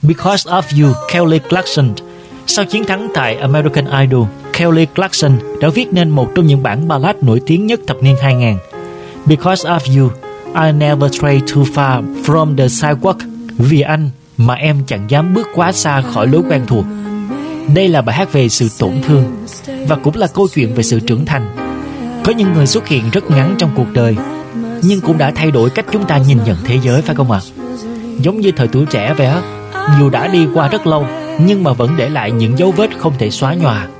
Because of You, Kelly Clarkson. Sau chiến thắng tại American Idol, Kelly Clarkson đã viết nên một trong những bản ballad nổi tiếng nhất thập niên 2000. Because of You, I never stray too far from the sidewalk. Vì anh mà em chẳng dám bước quá xa khỏi lối quen thuộc. Đây là bài hát về sự tổn thương và cũng là câu chuyện về sự trưởng thành. Có những người xuất hiện rất ngắn trong cuộc đời, nhưng cũng đã thay đổi cách chúng ta nhìn nhận thế giới, phải không ạ? Giống như thời tuổi trẻ vậy á, dù đã đi qua rất lâu nhưng mà vẫn để lại những dấu vết không thể xóa nhòa.